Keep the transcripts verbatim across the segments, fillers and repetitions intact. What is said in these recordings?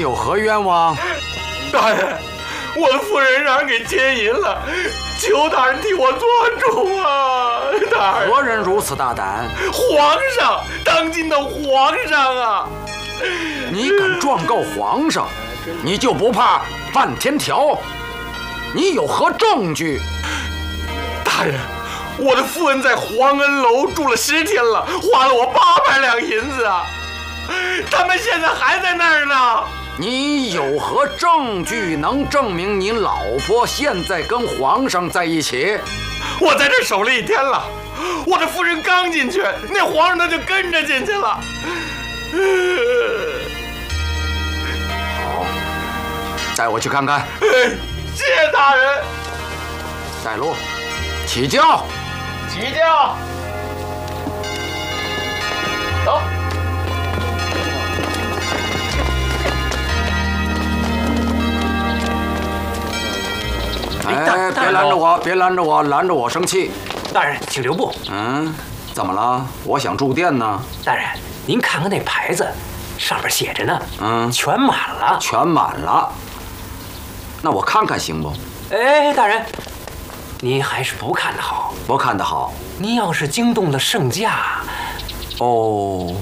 有何冤枉？ 大人，我的夫人让人给奸淫了，求大人替我做主啊！大人， 何人如此大胆？ 皇上，当今的皇上啊！ 你敢状告皇上，你就不怕犯天条？你有何证据？ 大人，我的夫人在皇恩楼住了十天了，花了我八百两银子啊！他们现在还在那儿呢。 你有何证据能证明你老婆现在跟皇上在一起？ 我在这守了一天了，我的夫人刚进去，那皇上他就跟着进去了。 好，带我去看看。 谢谢大人。 带路，起轿。 起轿。走。 哎，别拦着我，别拦着我，拦着我生气。 大人，请留步。 嗯，怎么了？我想住店呢。 大人，您看看那牌子，上面写着呢。 嗯， 全满了。 全满了。那我看看行不？ 哎，大人，您还是不看的好。 不看的好。 您要是惊动了圣驾， 哦，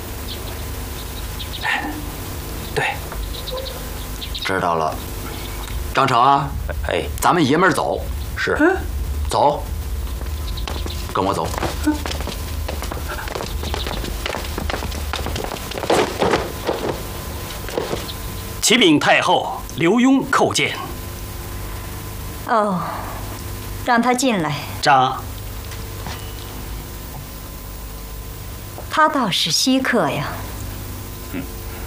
对， 知道了。张成啊， 哎， 咱们爷们儿走。 是， 走，跟我走。 启禀太后，刘墉叩见。 哦，让他进来。 张， 他倒是稀客呀。 嗯。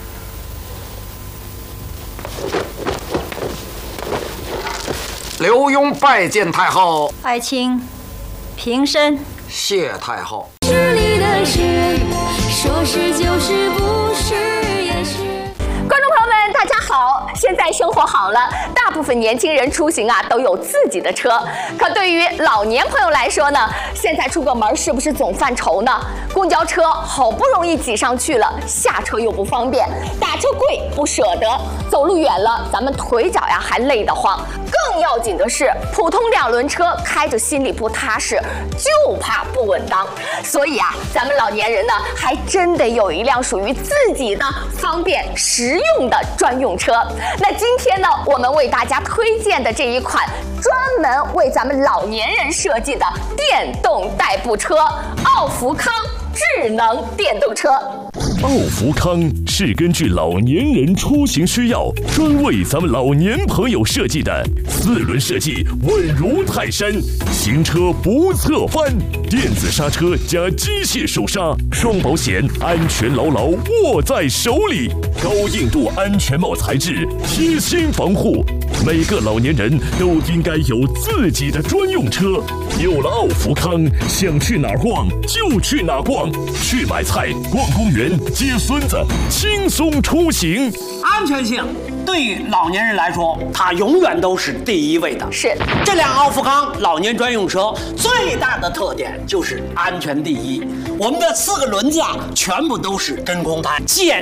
刘墉拜见太后。 爱卿，平身。 谢太后。 是你的事，说是就是，不是也是。 观众朋友们，大家好！现在生活好了，大部分年轻人出行啊都有自己的车。可对于老年朋友来说呢，现在出个门是不是总犯愁呢？公交车好不容易挤上去了，下车又不方便，打车贵不舍得，走路远了咱们腿脚呀还累得慌。更要紧的是，普通两轮车开着心里不踏实，就怕不稳当。所以啊，咱们老年人呢还真得有一辆属于自己的方便实用的专用车。那今天呢，我们为大家推荐的这一款专门为咱们老年人设计的电动代步车——奥福康智能电动车。 奥福康是根据老年人出行需要，专为咱们老年朋友设计的，四轮设计稳如泰山，行车不侧翻，电子刹车加机械手刹，双保险，安全牢牢握在手里，高硬度安全帽材质，贴心防护。每个老年人都应该有自己的专用车。有了奥福康，想去哪儿逛就去哪儿逛，去买菜、逛公园、接孙子，轻松出行。 安全性对于老年人来说，它永远都是第一位的。 是这辆奥福康老年专用车最大的特点就是安全第一。我们的四个轮架全部都是真空胎，简